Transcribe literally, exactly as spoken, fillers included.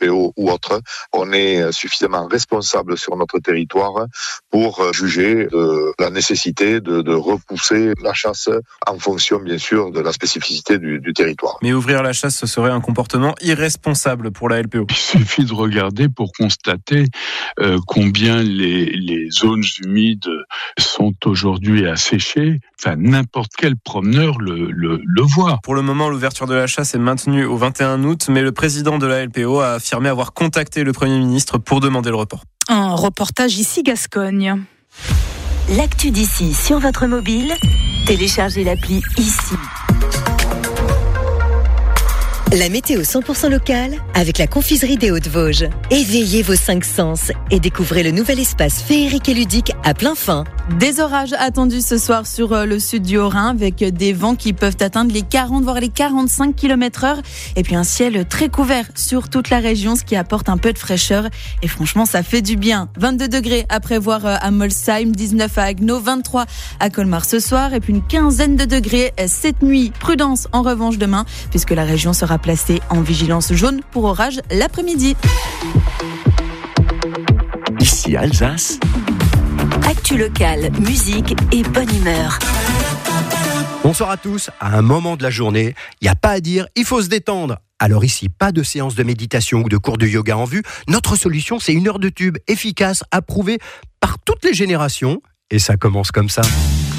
P O ou autre, on est suffisamment responsable sur notre territoire pour juger de la nécessité de, de repousser la chasse en fonction, bien sûr, de la spécificité du, du territoire. Mais ouvrir la chasse, ce serait un comportement irresponsable pour la L P O. Il suffit de regarder pour constater euh, combien les, les zones humides sont aujourd'hui asséchées. Enfin, n'importe quel promeneur le, le, le voit. Pour le moment, l'ouverture de la chasse est maintenue au vingt et un août, mais le président de la L P O a affirmé avoir contacté le Premier ministre pour demander le report. Un reportage ici Gascogne. L'actu d'ici sur votre mobile, téléchargez l'appli ici. La météo cent pour cent locale avec la confiserie des Hauts-de-Vosges. Éveillez vos cinq sens et découvrez le nouvel espace féerique et ludique à plein fin. Des orages attendus ce soir sur le sud du Haut-Rhin avec des vents qui peuvent atteindre les quarante voire les quarante-cinq kilomètres heure et puis un ciel très couvert sur toute la région, ce qui apporte un peu de fraîcheur et franchement ça fait du bien. vingt-deux degrés à prévoir à Molsheim, dix-neuf à Haguenau, vingt-trois à Colmar ce soir et puis une quinzaine de degrés cette nuit. Prudence en revanche demain puisque la région sera placée en vigilance jaune pour orage l'après-midi. Ici Alsace. Actu locale, musique et bonne humeur. Bonsoir à tous. À un moment de la journée, il n'y a pas à dire, il faut se détendre. Alors ici, pas de séance de méditation ou de cours de yoga en vue. Notre solution, c'est une heure de tube efficace, approuvée par toutes les générations. Et ça commence comme ça.